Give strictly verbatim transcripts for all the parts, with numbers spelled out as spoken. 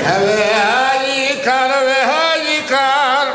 והעיקר והעיקר.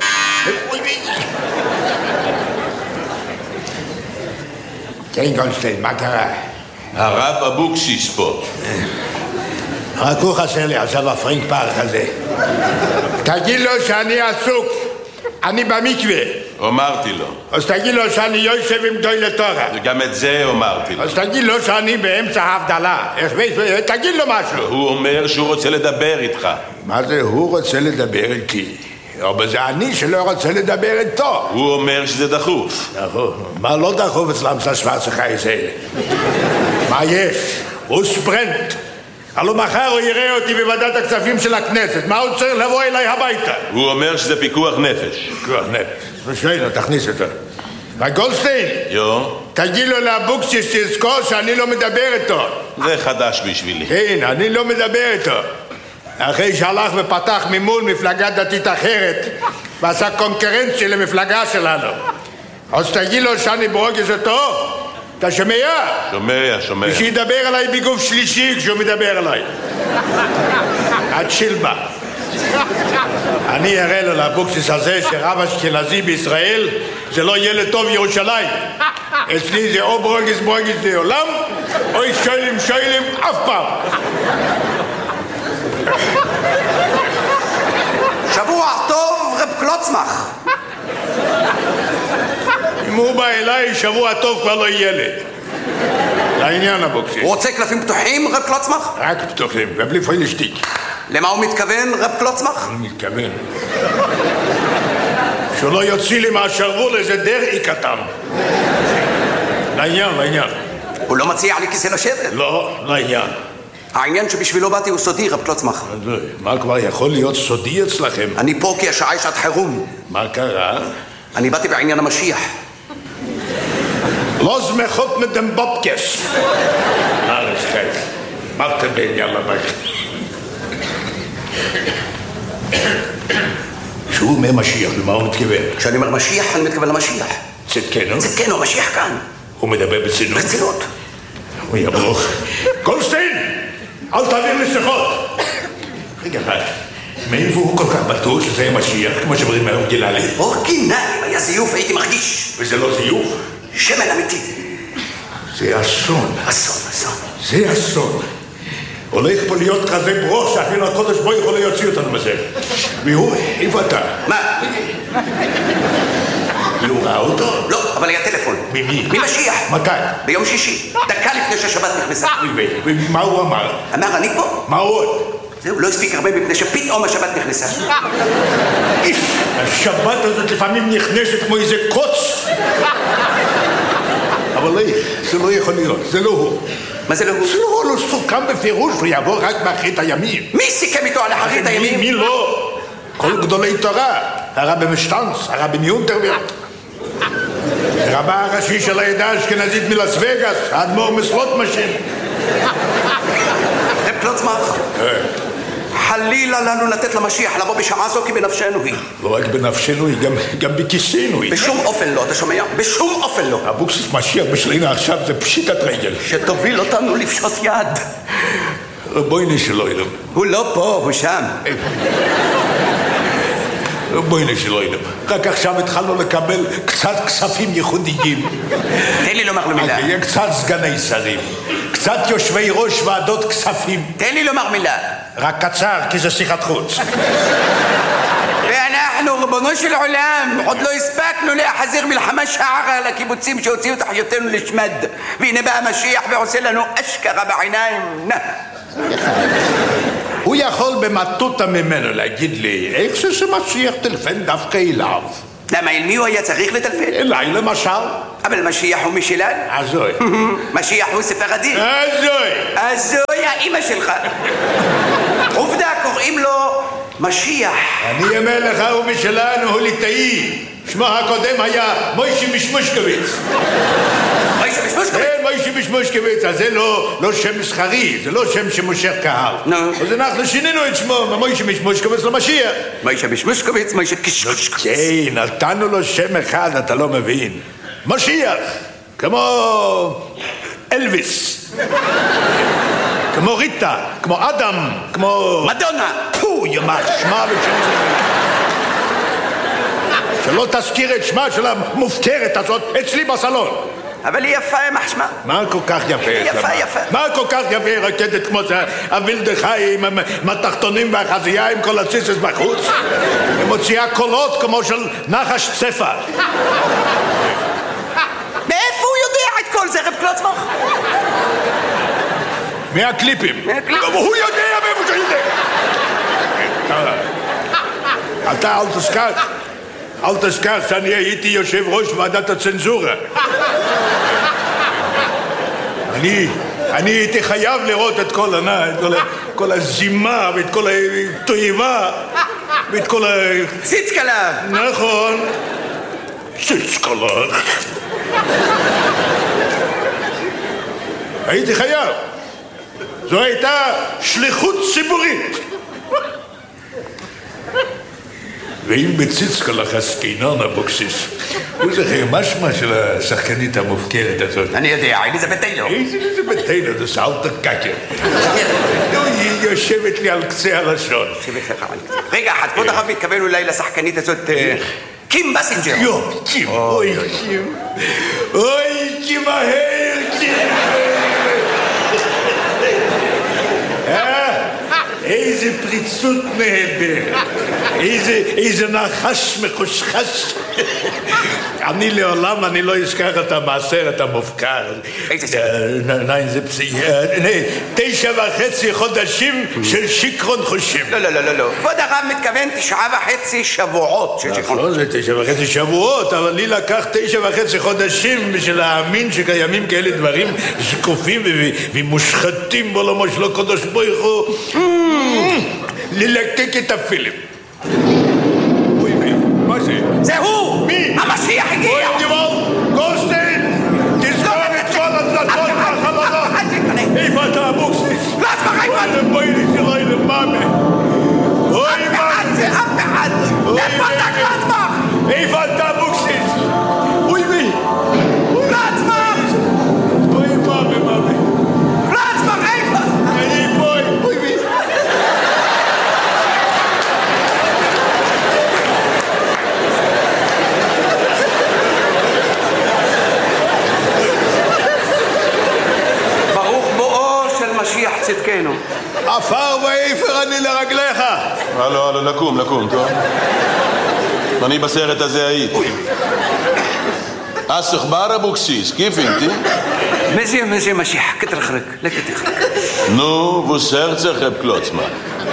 כן, גולדשטיין, מה קרה? הרב אבוקסיס פה. רק הוא חסר לי עכשיו הפרינק פארק הזה. תגיד לו שאני עסוק, אני במקווה. אמרתי לו. אז תגיד לו שאני יושב עם גדולי תורה. וגם את זה אמרתי לו. אז תגיד לו שאני באמצע ההבדלה. תגיד לו משהו. הוא אומר שהוא רוצה לדבר איתך. מה זה הוא רוצה לדבר איתי? אבל זה אני שלא רוצה לדבר איתו. הוא אומר שזה דחוף. דחוף? מה לא דחוף אצלם של שוורצה חייס האלה? מה יש? הוא ספרנט. הלוא מחר הוא יראה אותי בוועדת הכספים של הכנסת. מה הוא צריך לבוא אליי הביתה? הוא אומר שזה פיקוח נפש. פיקוח נפש. ושאלה, תכניס אותו. וגולדשטיין, יו? תגיד לו לאבוקסיס שיזכור שאני לא מדבר איתו. זה חדש בשבילי. כן, אני לא מדבר איתו. אחרי שהלך ופתח ממול מפלגה דתית אחרת ועשה קונקרנציה למפלגה שלנו. אז תגיד לו שאני ברוגז אותו. אתה שומע? שומע, שומע. ושידבר עליי בגוף שלישי כשהוא מדבר עליי. עד שילבה. אני אראה לו לאבוקסיס הזה שרב אשכנזי בישראל זה לא ילד טוב ירושלים. אצלי זה או ברוגז ברוגז לעולם או שוילים שוילים אף פעם. שבוע טוב, רב קלוצמח. אם הוא בא אליי, שבוע טוב כבר לא ילד. לעניין אבוקסיס. הוא רוצה קלפים פתוחים, רב קלוצמח? רק פתוחים, ובלי פוילשטיק. למה הוא מתכוון, רב קלוצמח? הוא מתכוון שהוא לא יוציא לי מהשרוול איזה דרעי קטן. לעניין, לעניין. הוא לא מציע לי כיסא לשבת? לא, לעניין. העניין שבשבילו באתי הוא סודי, רב קלוצמח. מה כבר יכול להיות סודי אצלכם? אני פה כי השעה היא שעת חירום. מה קרה? אני באתי בעניין המשיח. לא זמחות מדם בובקס. ארץ חייך. מה תבין יאללה בית? שהוא אומר משיח, למה הוא מתכוון? כשאני אומר משיח, אני מתכוון למשיח. צדקנו? צדקנו, המשיח כאן. הוא מדבר בצנות? בצנות. הוא יברוך. גולדשטיין! אל תעביר לי שיחות! רגע אחד, מאיפה הוא כל כך בטוח שזה משיח, כמו שאומרים מהאורגינלי? אורגינלי, היה זיוף, הייתי מרגיש. וזה לא זיוף? שמן אמיתי. זה אסון. אסון, אסון. זה אסון. הולך פה להיות כזה ברוך שאפילו הקודש בו יכול להוציא אותנו מזה. והוא, איפה אתה? מה? הוא ראה אותו? לא, אבל היה טלפון. ממי? ממשיח. מתי? ביום שישי, דקה לפני שהשבת נכנסה. ומה הוא אמר? אמר, אני פה. מה עוד? זהו, לא הספיק הרבה מפני שפתאום השבת נכנסה. השבת הזאת לפעמים נכנסת כמו איזה קוץ. אבל איך, זה לא יכול להיות, זה לא הוא. מה זה לא הוא? זה לא הוא, לא סוכם בפירוש, הוא יבוא רק באחרית הימים. מי סיכם איתו על אחרית הימים? מי לא? כל גדולי תורה, הרבי משטנץ, הרבי מיונטרברט, רבה הראשי של העדה האשכנזית מלאס וגאס, האדמו"ר מסלוטמשין. רב קלוצמח, חלילה לנו לתת למשיח לבוא בשעה זו כי בנפשנו היא. לא רק בנפשנו היא, גם, גם בכיסנו היא. בשום אופן לא, אתה שומע? בשום אופן לא. אבוקסיס משיח בשלינה עכשיו זה פשיטת רגל. שתוביל אותנו לפשוט יד. בואי נשלו אילם. הוא לא פה, הוא שם. בואי נשלו אילם. רק עכשיו התחלנו לקבל קצת כספים ייחודיים. תן לי לומר לו מילה. יהיה קצת סגני שרים, קצת יושבי ראש ועדות כספים. תן לי לומר מילה. רק קצר, כי זה שיחת חוץ. ואנחנו, רבונו של עולם, עוד לא הספקנו להחזיר מלחמה שערה על הקיבוצים שהוציאו את אחיותינו לשמד. והנה בא המשיח ועושה לנו אשכרה בעיניים. נא. הוא יכול במטותא ממנו להגיד לי, איך זה שמשיח טלפן דווקא אליו? למה, אל מי הוא היה צריך לטלפן? אליי למשל. אבל משיח הוא משלנו. הזוי. משיח הוא ספרדי. הזוי. הזוי האמא שלך. עובדה, קוראים לו משיח. אני אומר לך, הוא משלנו, הוא ליטאי. שמו הקודם היה מוישי משמושקוויץ. מוישי משמושקוויץ? כן, מוישי משמושקוויץ. אז זה לא, לא שם מסחרי, זה לא שם שמושך קהל. נו. אז אנחנו שינינו את שמו, ממוישי משמושקוויץ למשיח. מוישי משמושקוויץ, מוישי קשקשקוויץ. כן, נתנו לו שם אחד, אתה לא מבין. משיח, כמו אלוויס. כמו ריטה, כמו אדם, כמו... מדונה. פו, ימה, שמה ושם זה... שלא תזכיר את שמה של המופקרת הזאת אצלי בסלון. אבל היא יפה, מה שמה? מה כל כך יפה? יפה, יפה. מה כל כך יפה רקדת כמו זה הווילדחי עם התחתונים והחזייה עם כל הציצס בחוץ? היא מוציאה קולות כמו של נחש צפה. מאיפה הוא יודע את כל זה, רב קלוצמוך? מהקליפים. מהקליפים. הוא יודע מאיפה שהוא יודע. אתה אל תשכח. אל תשכח שאני הייתי יושב ראש ועדת הצנזורה. אני, אני הייתי חייב לראות את כל ענה, את כל, כל הזימה ואת כל התועבה ואת כל ה... ציצקלב. נכון. ציצקלב. הייתי חייב. זו הייתה שליחות ציבורית. ואם בציצקלך עסקינן אבוקסיס, הוא זוכר משמע של השחקנית המופקרת הזאת. אני יודע, אליזבת טיילור. איזה אליזבת טיילור, זה סאלטר קאקר. היא יושבת לי על קצה הלשון. רגע אחד, כבוד הרב מתכוון אולי לשחקנית הזאת קים בסינג'ר. יו, קים, אוי קים. אוי קים מהר, קים. איזה פריצות נהדר, איזה, איזה נחש מחושחש. אני לעולם, אני לא אשכח את המעשר, את המופקר. איזה סרט? נאי, זה פסי... תשע וחצי חודשים של שיקרון חושים. לא, לא, לא, לא, לא. כבוד הרב מתכוון תשעה וחצי שבועות של שיקרון. נכון, זה תשע וחצי שבועות, אבל לי לקח תשע וחצי חודשים בשביל להאמין שקיימים כאלה דברים זקופים ומושחתים בעולמו שלא קדוש ברוך הוא. ללקק את הפילם. אוי מי, מה זה? זה הוא! מי? המשיח הגיע! אוי גבול, גולדשטיין! תזכור את כל הדלתות והחלונות! איפה אתה אבוקסיס? לא, אצבח איפה! בואי לי שלוי למאמה! אוי אף אחד זה אף אחד! איפה אתה קלצמח? איפה אתה אבוקסיס? אוי מי? קלצמח! אוי מאמה מאמה! קלצמח איפה? אני פה! אוי מי? משיח צדקנו. עפר ואיפר אני לרגליך. הלו, הלו, לקום, לקום, טוב? אני בסרט הזה הייתי. אסך בר אבוקסיס, כיף אינתי? מזי, מזי משיח, כתרחרק, לכתרחרק. נו, וסרצח רב קלוצמן.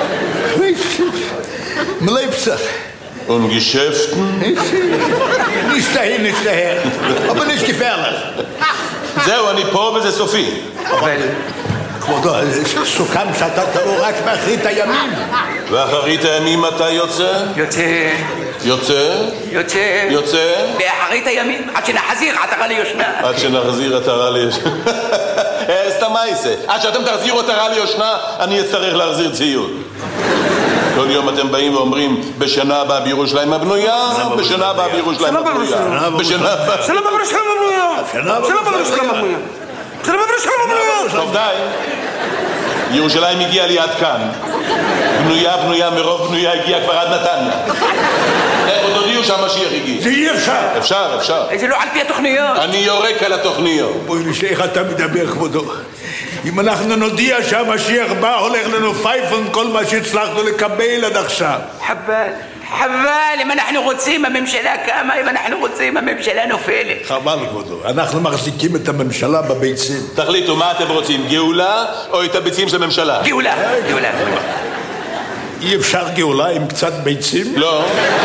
מלייפסך. Und Geschäften? Nicht dahin, nicht daher. Aber nicht gefährlich. זהו, אני פה וזה סופי. אבל... כבודו, סוכם שאתה תבוא רק באחרית הימים. ואחרית הימים אתה יוצא? יוצא... יוצא? יוצא... יוצא? באחרית הימים, עד שנחזיר עטרה ליושנה. עד שנחזיר עטרה ליושנה. סתם מה יעשה? עד שאתם תחזירו עטרה ליושנה, אני אצטרך להחזיר ציוד. כל יום אתם באים ואומרים, בשנה הבאה בירושלים הבנויה, בשנה הבאה בירושלים הבנויה. בשנה הבאה... שלום בירושלים הבנויה. שלום בירושלים הבנויה. שלום בירושלים הבנויה. טוב די. ירושלים הגיעה לי עד כאן. בנויה, בנויה, מרוב בנויה הגיעה כבר עד נתניה. איך עוד הודיעו שהמשיח הגיע? זה אי אפשר. אפשר, אפשר. זה לא על פי התוכניות. אני יורק על התוכניות. בואי נשאר, איך אתה מדבר, כבודו? אם אנחנו נודיע שהמשיח בא, הולך לנו פייפון כל מה שהצלחנו לקבל עד עכשיו. חבל, חבל, אם אנחנו רוצים הממשלה קמה, אם אנחנו רוצים הממשלה נופלת. חבל, כבודו, אנחנו מחזיקים את הממשלה בביצים. תחליטו, מה אתם רוצים, גאולה או את הביצים של הממשלה? גאולה, גאולה, גאולה. אי אפשר גאולה עם קצת ביצים? לא.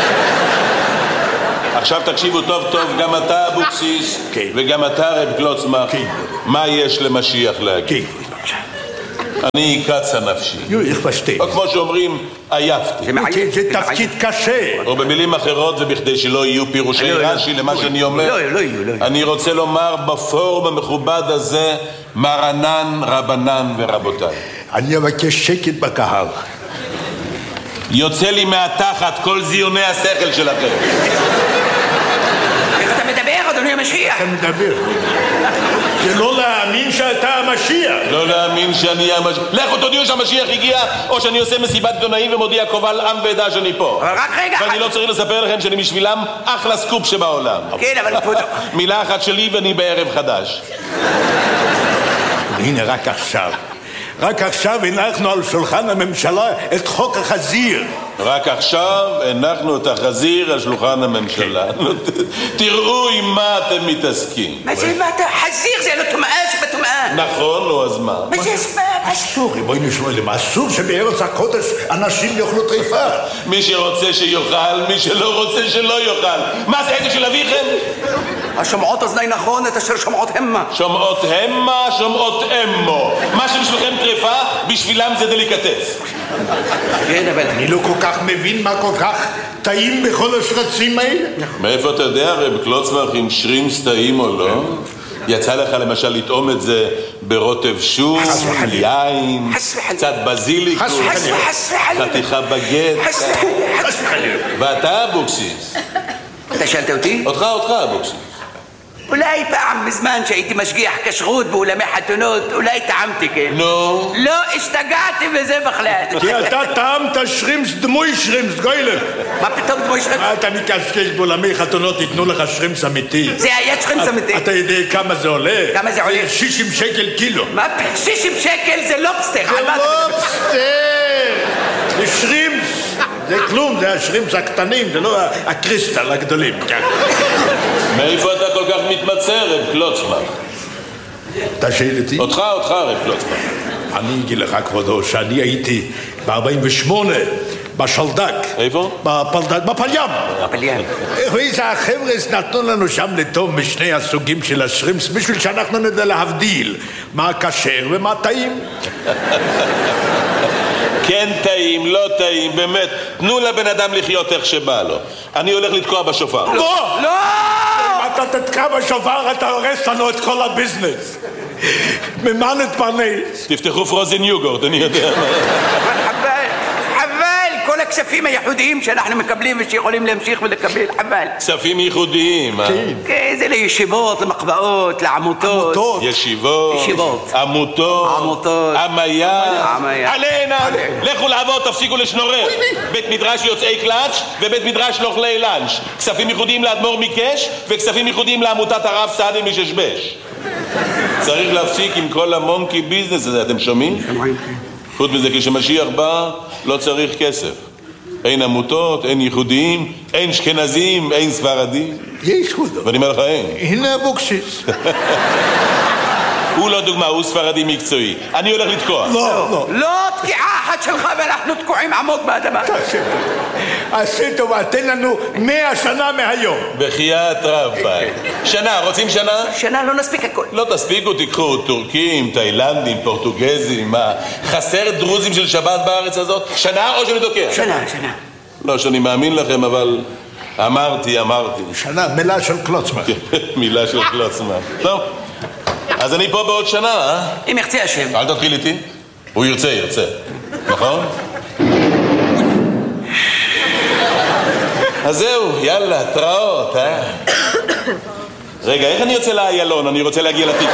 עכשיו תקשיבו טוב טוב, גם אתה אבוקסיס וגם אתה רב קלוצמח, מה יש למשיח להגיד? אני קצה נפשי. איך פשטי? או כמו שאומרים, עייפתי. זה תפקיד קשה. או במילים אחרות, ובכדי שלא יהיו פירושי רש"י למה שאני אומר, אני רוצה לומר בפורום המכובד הזה, מרנן, רבנן ורבותיי. אני אבקש שקט בקהל. יוצא לי מהתחת כל זיוני השכל שלכם. איך אתה מדבר? אדוני המשיח. אתה מדבר. זה לא להאמין שאתה המשיח. לא להאמין שאני המשיח. לכו תודיעו שהמשיח הגיע, או שאני עושה מסיבת עיתונאים ומודיע קובל עם ועדה שאני פה. אבל רק רגע. ואני לא צריך לספר לכם שאני בשבילם אחלה סקופ שבעולם. כן, אבל כבודו. מילה אחת שלי ואני בערב חדש. הנה רק עכשיו. רק עכשיו הנחנו על שולחן הממשלה את חוק החזיר. רק עכשיו הנחנו את החזיר על שולחן הממשלה. תראו עם מה אתם מתעסקים. מה זה, מה אתה? חזיר זה לא טומאה שבטומאה. נכון, נו, אז מה? מה זה הסבר? אסור, בואי נשמע להם, אסור שבארץ הקודש אנשים יאכלו טריפה. מי שרוצה שיאכל, מי שלא רוצה שלא יאכל. מה זה, איזה של אביכם? השומעות אוזני נכון, את אשר שומעות המה. שומעות המה, שומעות אמו. מה שבשבילכם טריפה, בשבילם זה דליקטס. כן, אבל... אני לא כל כך מבין מה כל כך טעים בכל השרצים האלה. מאיפה אתה יודע, רב קלוצמח, אם שרימס טעים או לא? יצא לך למשל לטעום את זה ברוטב שום, יין, קצת בזיליקוס, חתיכה בגט. ואתה אבוקסיס. אתה שאלת אותי? אותך, אותך אבוקסיס. אולי פעם בזמן שהייתי משגיח כשרות באולמי חתונות, אולי טעמתי, כן? נו? לא, השתגעתי בזה בכלל. כי אתה טעמת שרימס דמוי שרימס, גוילר. מה פתאום דמוי שרימס? מה אתה מקשקש באולמי חתונות, ייתנו לך שרימס אמיתי. זה היה שרימס אמיתי. אתה יודע כמה זה עולה? כמה זה עולה? שישים שקל קילו. מה? שישים שקל זה לובסטר. זה לובסטר! זה שרימס. זה כלום, זה השרימס הקטנים, זה לא הקריסטל הגדולים. מאיפה אתה כל כך מתמצא, רב קלוצמח? אתה שואל אותי? אותך, אותך, רב קלוצמח. אני אגיד לך, כבודו, שאני הייתי ב-ארבעים ושמונה בשלדק. איפה? בפלדק, בפלים. בפלים. ואיזה החבר'ה נתנו לנו שם לטוב משני הסוגים של השרימס, בשביל שאנחנו נדע להבדיל מה כשר ומה טעים. כן טעים, לא טעים, באמת. תנו לבן אדם לחיות איך שבא לו. אני הולך לתקוע בשופר. לא! לא! אם אתה תתקע בשופר, אתה הורס לנו את כל הביזנס. ממה נתפרנס? תפתחו פרוזן יוגורט, אני יודע מה. חבל, חבל, כל הכספים הייחודיים שאנחנו מקבלים ושיכולים להמשיך ולקבל, חבל. כספים ייחודיים, אה? כן, זה לישיבות, למחבאות, לעמותות. עמותות. ישיבות, ישיבות. עמותות, עמותות. עמיה, עמיה. עלינה, לכו לעבוד, תפסיקו לשנורר. בית מדרש יוצאי קלאץ' ובית מדרש לאוכלי לאנץ'. כספים ייחודיים לאדמו"ר מקש וכספים ייחודיים לעמותת הרב סעדי מששבש. צריך להפסיק עם כל המונקי ביזנס הזה, אתם שומעים? חוץ מזה, כשמשיח בא, לא צריך כסף. אין עמותות, אין ייחודיים, אין אשכנזים, אין ספרדים. יש כבודו. ואני אומר לך, אין. הנה אבוקסיס. הוא לא דוגמה, הוא ספרדי מקצועי. אני הולך לתקוע. לא, לא. לא תקיעה אחת שלך ואנחנו תקועים עמוק באדמה. עשי טובה, תן לנו מאה שנה מהיום. בחייאת רבי. שנה, רוצים שנה? שנה לא נספיק הכל. לא תספיקו, תיקחו טורקים, תאילנדים, פורטוגזים, מה? חסר דרוזים של שבת בארץ הזאת? שנה או שאני תוקע? שנה, שנה. לא שאני מאמין לכם, אבל אמרתי, אמרתי. שנה, מילה של קלוצמח. מילה של קלוצמח. טוב, אז אני פה בעוד שנה, אה? אם ירצה השם. אל תתחיל איתי. הוא ירצה, ירצה. נכון? אז זהו, יאללה, תראות, אה? רגע, איך אני יוצא לאיילון? אני רוצה להגיע לתיק.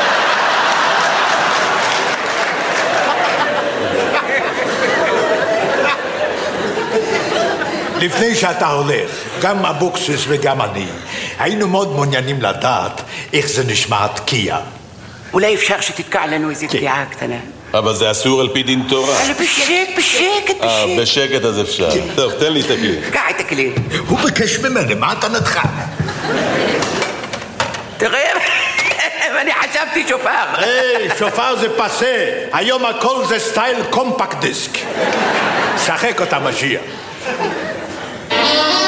לפני שאתה הולך, גם אבוקסיס וגם אני, היינו מאוד מעוניינים לדעת איך זה נשמע תקיעה. אולי אפשר שתתקע לנו איזו תקיעה קטנה. אבל זה אסור על פי דין תורה. אבל בשקט, בשקט, אה, בשקט. בשקט אז אפשר. טוב, תן לי את הכלי. קע את הכלי. הוא ביקש ממני, מה אתה נדחה? תראה, ואני חשבתי שופר. היי, שופר זה פסה, היום הכל זה סטייל קומפקט דיסק. שחק אותה משיח.